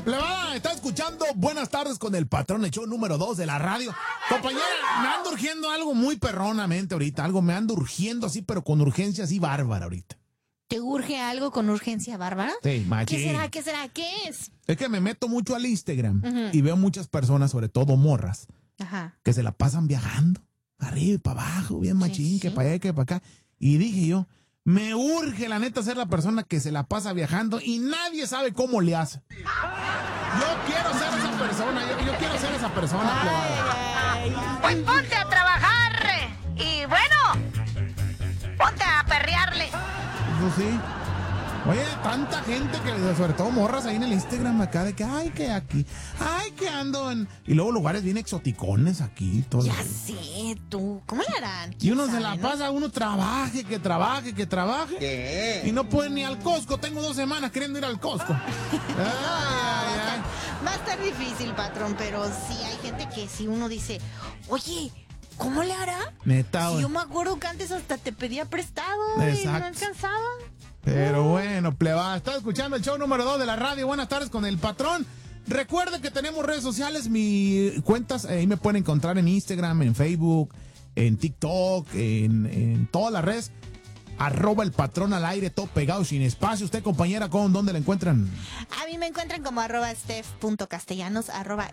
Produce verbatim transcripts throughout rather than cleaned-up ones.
Plebada, está escuchando Buenas Tardes con el Patrón, el show número dos de la radio. Compañera, me anda urgiendo algo muy perronamente ahorita, algo me anda urgiendo así, pero con urgencia así bárbara ahorita. ¿Te urge algo con urgencia bárbara? Sí, machín. ¿Qué será? ¿Qué será? ¿Qué es? Es que me meto mucho al Instagram Ujú. y veo muchas personas, sobre todo morras, Ajá. que se la pasan viajando, arriba y para abajo, bien machín, Sí, que sí. para allá, que para acá. Y dije yo, me urge la neta ser la persona que se la pasa viajando y nadie sabe cómo le hace. Yo quiero ser esa persona, yo, yo quiero ser esa persona, plebada. Pues ponte a trabajar y bueno, ponte a perrearle. Eso sí. Oye, tanta gente que, sobre todo morras ahí en el Instagram acá, de que, ay, que aquí, ay, que ando en... Y luego lugares bien exoticones aquí, todo. Ya sé, tú. ¿Cómo le harán? Y uno ¿Quién se sabe, la no? pasa, uno trabaje, que trabaje, que trabaje. ¿Qué? Y no puede ni al Costco. Tengo dos semanas queriendo ir al Costco. Ay, ay, ay. Va a estar difícil, patrón, pero sí hay gente que si uno dice, oye, ¿cómo le hará? Neta, Si güey. yo me acuerdo que antes hasta te pedía prestado y no Exacto. alcanzaba. Pero bueno, plebada, está escuchando el show número dos de la radio. Buenas tardes con el Patrón. Recuerde que tenemos redes sociales, mis cuentas, ahí me pueden encontrar en Instagram, en Facebook, en TikTok, en, en todas las redes. Arroba el Patrón al aire, todo pegado, sin espacio. Usted, compañera, ¿con dónde la encuentran? A mí me encuentran como arroba steph.castellanos, arroba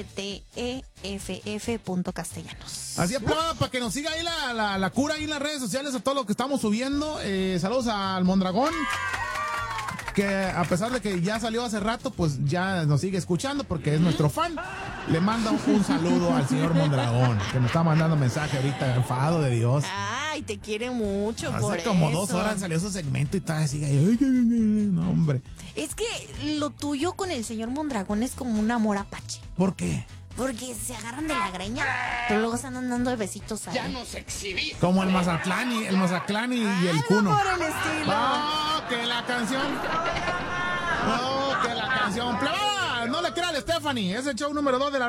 S-T-E-F-F punto castellanos. Así es, plebada, para que nos siga ahí la, la, la cura ahí en las redes sociales a todo lo que estamos subiendo. Eh, saludos al Mondragón, que a pesar de que ya salió hace rato, pues ya nos sigue escuchando porque es nuestro fan. Le manda un, un saludo al señor Mondragón, que me está mandando mensaje ahorita, enfado de Dios. Ay, te quiere mucho por Hace como eso. dos horas salió su segmento y estaba así, ay, ay, ay, ay, no, hombre. Es que lo tuyo con el señor Mondragón es como un amor apache. ¿Por qué? Porque se agarran de la greña, pero luego se andan dando de besitos ahí. Ya nos exhibiste. Como el Mazatlán y el Mazatlán y, y el Algo Cuno. por el estilo. ¡Oh, que la canción! ¡Oh, que la canción! ¡Plebada! No le crea a Stephanie, es el show número dos de la